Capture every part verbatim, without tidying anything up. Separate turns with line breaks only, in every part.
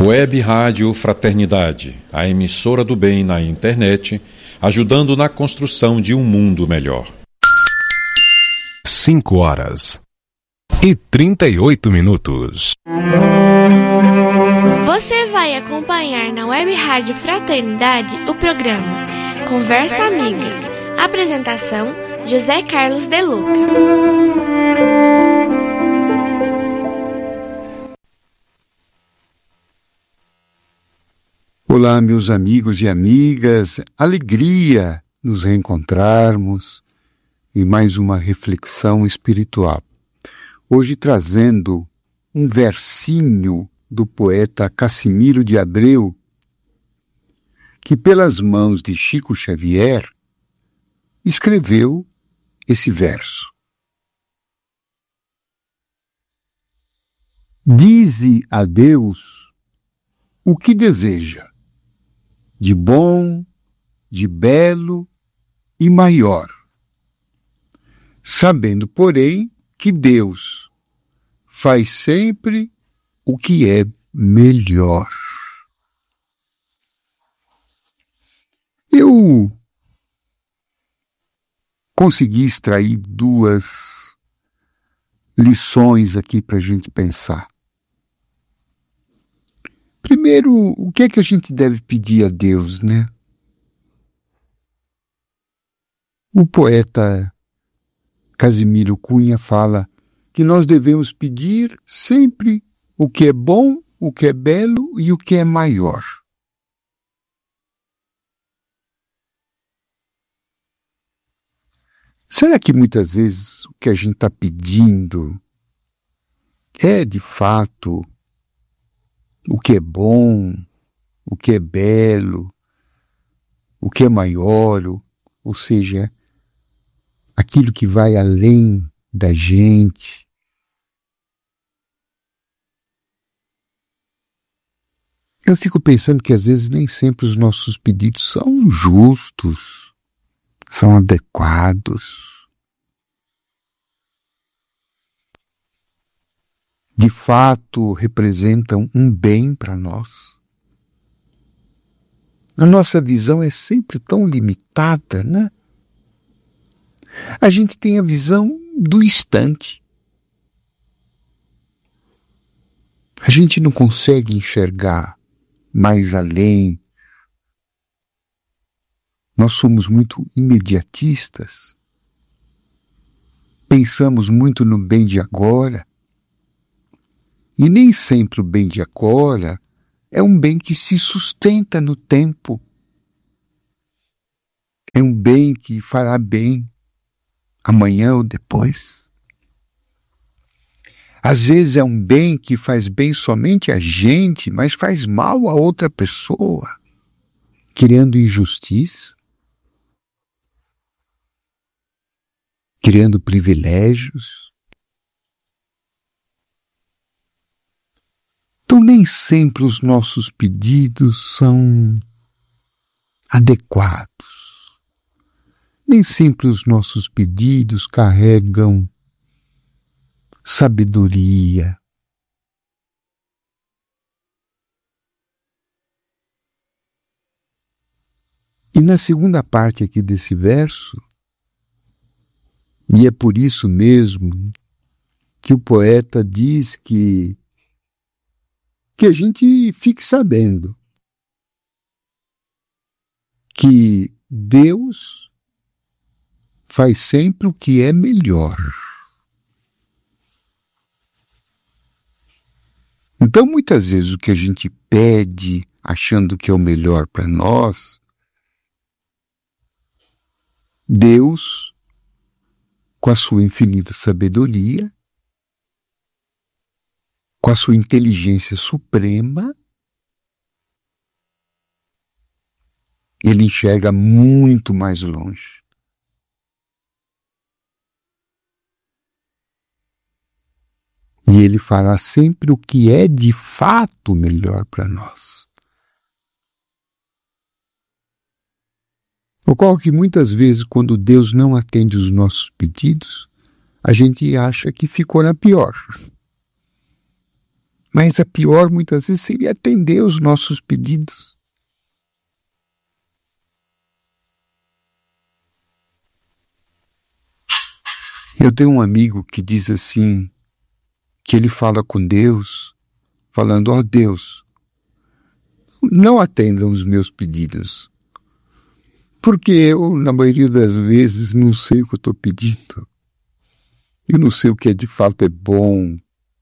Web Rádio Fraternidade, a emissora do bem na internet, ajudando na construção de um mundo melhor.
Cinco horas e trinta e oito minutos.
Você vai acompanhar na Web Rádio Fraternidade o programa Conversa, Conversa Amiga. Amiga. Apresentação: José Carlos de Luca.
Olá, meus amigos e amigas, alegria nos reencontrarmos em mais uma reflexão espiritual. Hoje trazendo um versinho do poeta Cassimiro de Abreu, que pelas mãos de Chico Xavier escreveu esse verso. Dize a Deus o que deseja, de bom, de belo e maior, sabendo, porém, que Deus faz sempre o que é melhor. Eu consegui extrair duas lições aqui para a gente pensar. Primeiro, o que é que a gente deve pedir a Deus, né? O poeta Casimiro Cunha fala que nós devemos pedir sempre o que é bom, o que é belo e o que é maior. Será que muitas vezes o que a gente está pedindo é, de fato, o que é bom, o que é belo, o que é maior, ou, ou seja, aquilo que vai além da gente? Eu fico pensando que às vezes nem sempre os nossos pedidos são justos, são adequados. De fato, representam um bem para nós. A nossa visão é sempre tão limitada, né? A gente tem a visão do instante. A gente não consegue enxergar mais além. Nós somos muito imediatistas. Pensamos muito no bem de agora. E nem sempre o bem de agora é um bem que se sustenta no tempo. É um bem que fará bem amanhã ou depois. Às vezes é um bem que faz bem somente a gente, mas faz mal a outra pessoa, criando injustiça, criando privilégios. Então nem sempre os nossos pedidos são adequados. Nem sempre os nossos pedidos carregam sabedoria. E na segunda parte aqui desse verso, e é por isso mesmo que o poeta diz que, que a gente fique sabendo que Deus faz sempre o que é melhor. Então, muitas vezes, o que a gente pede, achando que é o melhor para nós, Deus, com a sua infinita sabedoria, com a sua inteligência suprema, ele enxerga muito mais longe. E ele fará sempre o que é de fato melhor para nós. Ocorre que muitas vezes, quando Deus não atende os nossos pedidos, a gente acha que ficou na pior. Mas a pior, muitas vezes, seria atender os nossos pedidos. Eu tenho um amigo que diz assim, que ele fala com Deus, falando, ó Deus, não atendam os meus pedidos, porque eu, na maioria das vezes, não sei o que eu estou pedindo. Eu não sei o que de fato é bom.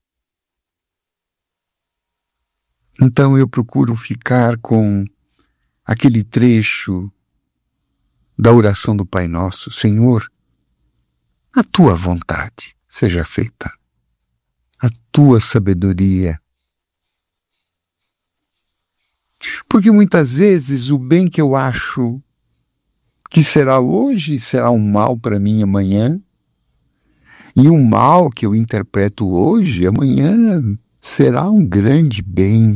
Então eu procuro ficar com aquele trecho da oração do Pai Nosso, Senhor, a tua vontade seja feita, a tua sabedoria. Porque muitas vezes o bem que eu acho que será hoje será um mal para mim amanhã, e o mal que eu interpreto hoje, amanhã, será um grande bem.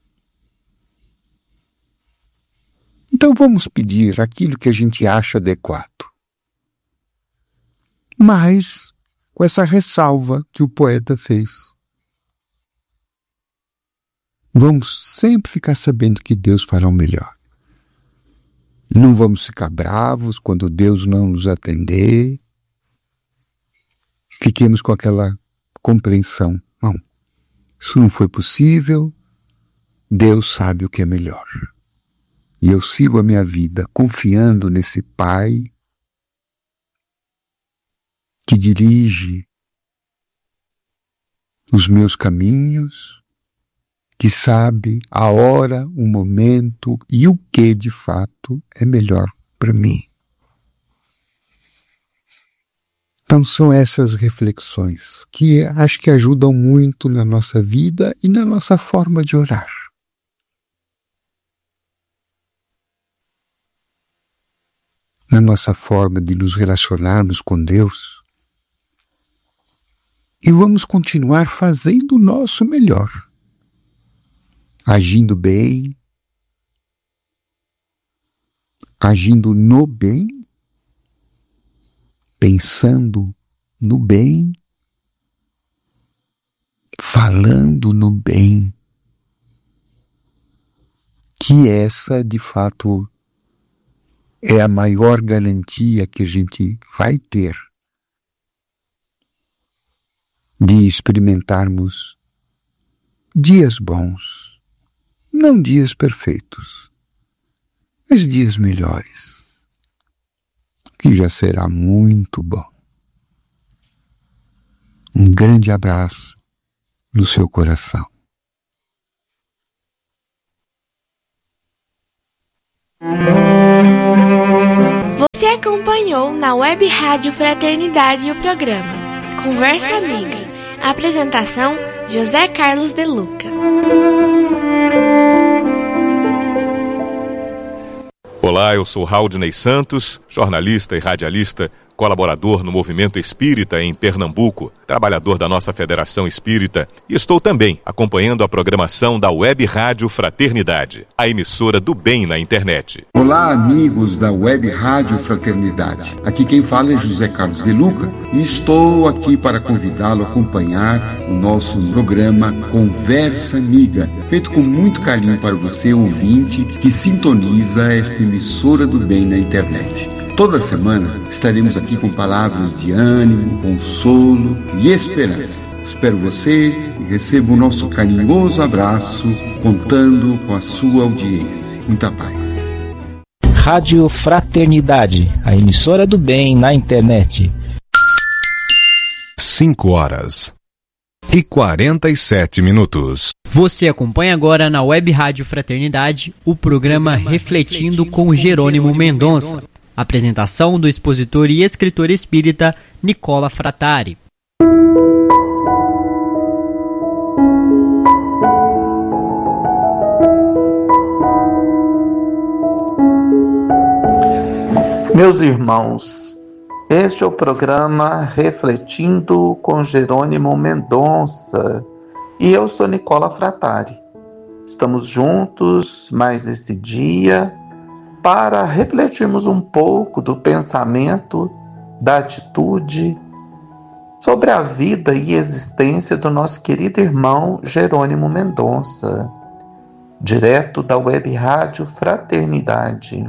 Então vamos pedir aquilo que a gente acha adequado. Mas com essa ressalva que o poeta fez. Vamos sempre ficar sabendo que Deus fará o melhor. Não vamos ficar bravos quando Deus não nos atender. Fiquemos com aquela compreensão. Não, isso não foi possível. Deus sabe o que é melhor. E eu sigo a minha vida confiando nesse Pai que dirige os meus caminhos, que sabe a hora, o momento e o que de fato é melhor para mim. Então são essas reflexões que acho que ajudam muito na nossa vida e na nossa forma de orar. Na nossa forma de nos relacionarmos com Deus. E vamos continuar fazendo o nosso melhor. Agindo bem, agindo no bem, pensando no bem, falando no bem, que essa, de fato, é a maior garantia que a gente vai ter de experimentarmos dias bons, não dias perfeitos, mas dias melhores, que já será muito bom. Um grande abraço no seu coração.
Você acompanhou na Web Rádio Fraternidade o programa Conversa Amiga. Apresentação José Carlos de Luca.
Olá, eu sou Haldney Santos, jornalista e radialista, colaborador no Movimento Espírita em Pernambuco, trabalhador da nossa Federação Espírita, e estou também acompanhando a programação da Web Rádio Fraternidade, a emissora do bem na internet.
Olá, amigos da Web Rádio Fraternidade. Aqui quem fala é José Carlos de Luca e estou aqui para convidá-lo a acompanhar o nosso programa Conversa Amiga, feito com muito carinho para você, ouvinte, que sintoniza esta emissora do bem na internet. Toda semana estaremos aqui com palavras de ânimo, consolo e esperança. Espero você e receba o nosso carinhoso abraço, contando com a sua audiência. Muita paz.
Rádio Fraternidade, a emissora do bem na internet.
cinco horas e quarenta e sete minutos.
Você acompanha agora na Web Rádio Fraternidade o programa Refletindo com Jerônimo Mendonça. Apresentação do expositor e escritor espírita Nicola Frattari.
Meus irmãos, este é o programa Refletindo com Jerônimo Mendonça e eu sou Nicola Frattari. Estamos juntos mais esse dia para refletirmos um pouco do pensamento, da atitude sobre a vida e existência do nosso querido irmão Jerônimo Mendonça, direto da Web Rádio Fraternidade.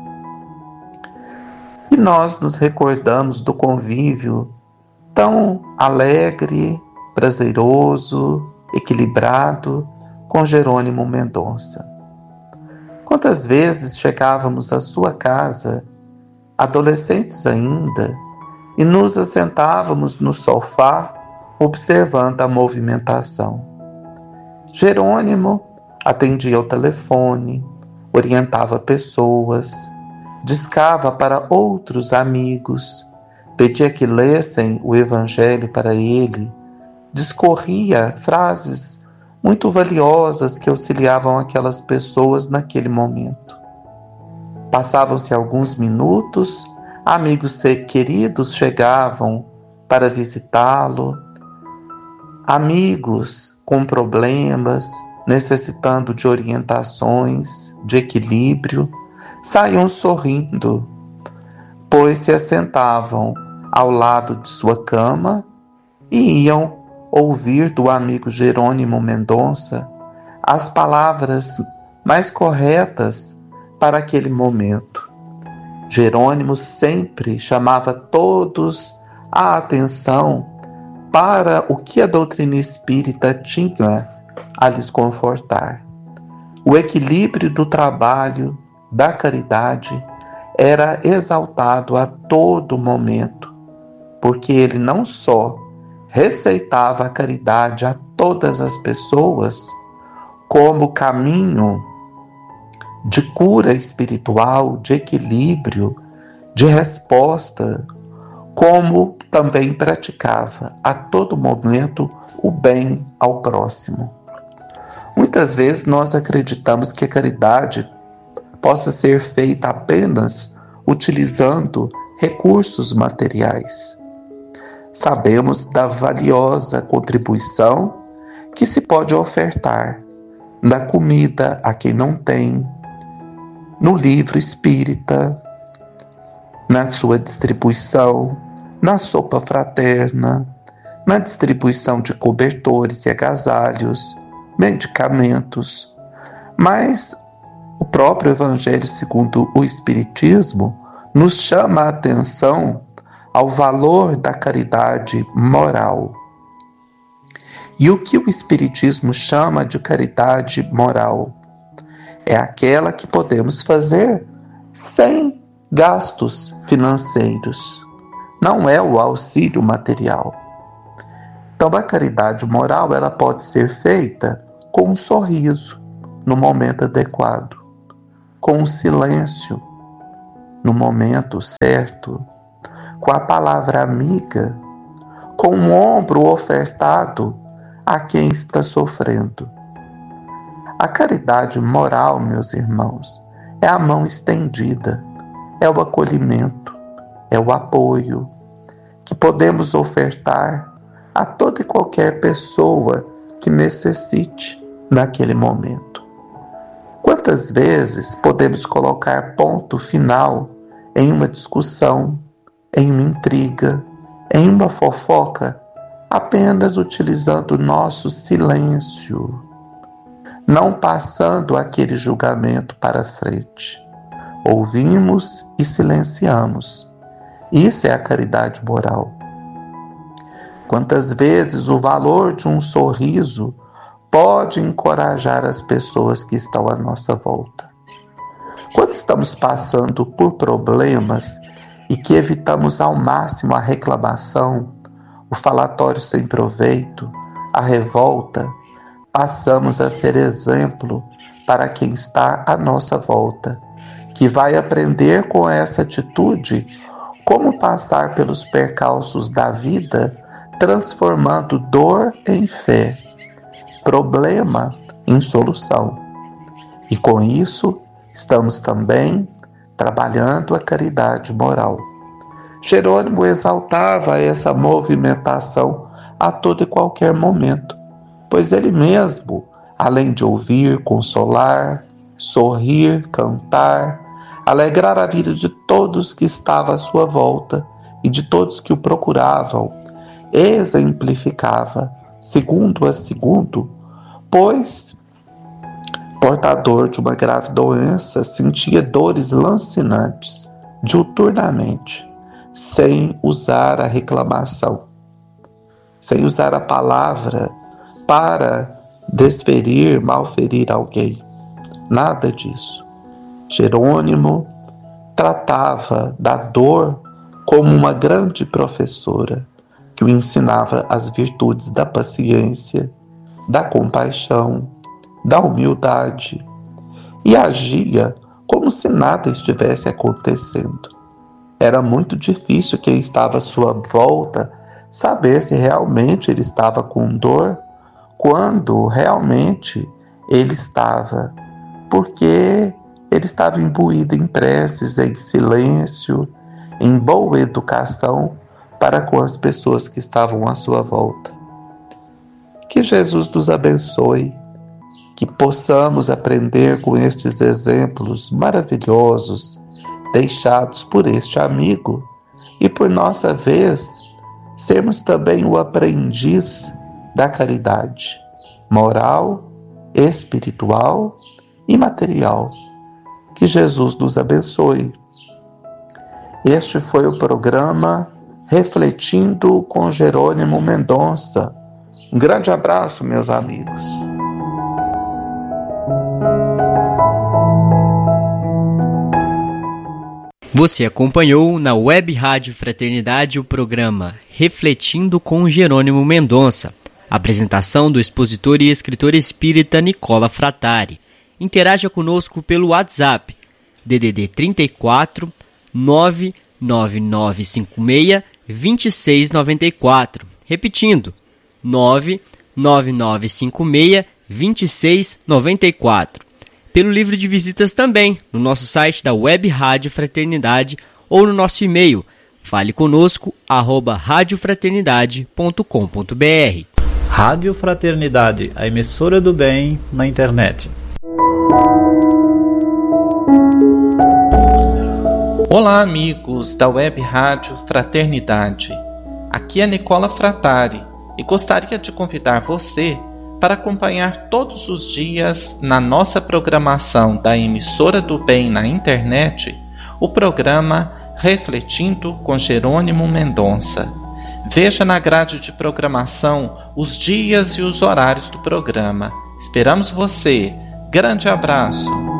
E nós nos recordamos do convívio tão alegre, prazeroso, equilibrado com Jerônimo Mendonça. Quantas vezes chegávamos à sua casa, adolescentes ainda, e nos assentávamos no sofá observando a movimentação. Jerônimo atendia ao telefone, orientava pessoas, discava para outros amigos, pedia que lessem o Evangelho para ele, discorria frases muito valiosas que auxiliavam aquelas pessoas naquele momento. Passavam-se alguns minutos, amigos queridos chegavam para visitá-lo, amigos com problemas, necessitando de orientações, de equilíbrio, saíam sorrindo, pois se assentavam ao lado de sua cama e iam ouvir do amigo Jerônimo Mendonça as palavras mais corretas para aquele momento. Jerônimo sempre chamava todos a atenção para o que a doutrina espírita tinha a lhes confortar. O equilíbrio do trabalho, da caridade, era exaltado a todo momento, porque ele não só receitava a caridade a todas as pessoas como caminho de cura espiritual, de equilíbrio, de resposta, como também praticava a todo momento o bem ao próximo. Muitas vezes nós acreditamos que a caridade possa ser feita apenas utilizando recursos materiais. Sabemos da valiosa contribuição que se pode ofertar na comida a quem não tem, no livro espírita, na sua distribuição, na sopa fraterna, na distribuição de cobertores e agasalhos, medicamentos. Mas o próprio Evangelho segundo o Espiritismo nos chama a atenção ao valor da caridade moral. E o que o Espiritismo chama de caridade moral? É aquela que podemos fazer sem gastos financeiros. Não é o auxílio material. Então a caridade moral ela pode ser feita com um sorriso no momento adequado, com um silêncio no momento certo, com a palavra amiga, com um ombro ofertado a quem está sofrendo. A caridade moral, meus irmãos, é a mão estendida, é o acolhimento, é o apoio que podemos ofertar a toda e qualquer pessoa que necessite naquele momento. Quantas vezes podemos colocar ponto final em uma discussão, em uma intriga, em uma fofoca, apenas utilizando o nosso silêncio, não passando aquele julgamento para frente. Ouvimos e silenciamos. Isso é a caridade moral. Quantas vezes o valor de um sorriso pode encorajar as pessoas que estão à nossa volta. Quando estamos passando por problemas e que evitamos ao máximo a reclamação, o falatório sem proveito, a revolta, passamos a ser exemplo para quem está à nossa volta, que vai aprender com essa atitude como passar pelos percalços da vida, transformando dor em fé, problema em solução. E com isso, estamos também trabalhando a caridade moral. Jerônimo exaltava essa movimentação a todo e qualquer momento, pois ele mesmo, além de ouvir, consolar, sorrir, cantar, alegrar a vida de todos que estavam à sua volta e de todos que o procuravam, exemplificava, segundo a segundo, pois, portador de uma grave doença, sentia dores lancinantes diuturnamente, sem usar a reclamação, sem usar a palavra para desferir, malferir alguém. Nada disso. Jerônimo tratava da dor como uma grande professora que o ensinava as virtudes da paciência, da compaixão, da humildade, e agia como se nada estivesse acontecendo. Era muito difícil quem estava à sua volta saber se realmente ele estava com dor, quando realmente ele estava, porque ele estava imbuído em preces, em silêncio, em boa educação para com as pessoas que estavam à sua volta. Que Jesus nos abençoe, que possamos aprender com estes exemplos maravilhosos deixados por este amigo e, por nossa vez, sermos também o aprendiz da caridade moral, espiritual e material. Que Jesus nos abençoe. Este foi o programa Refletindo com Jerônimo Mendonça. Um grande abraço, meus amigos.
Você acompanhou na Web Rádio Fraternidade o programa Refletindo com Jerônimo Mendonça. Apresentação do expositor e escritor espírita Nicola Frattari. Interaja conosco pelo WhatsApp D D D trinta e quatro, nove nove nove cinco seis, dois seis nove quatro. Repetindo, nove nove nove cinco seis, dois seis nove quatro. Pelo livro de visitas também, no nosso site da Web Rádio Fraternidade ou no nosso e-mail, fale conosco, arroba radiofraternidade ponto com ponto br.
Rádio Fraternidade, a emissora do bem na internet.
Olá, amigos da Web Rádio Fraternidade. Aqui é Nicola Frattari e gostaria de convidar você para acompanhar todos os dias na nossa programação da emissora do bem na internet o programa Refletindo com Jerônimo Mendonça. Veja na grade de programação os dias e os horários do programa. Esperamos você. Grande abraço.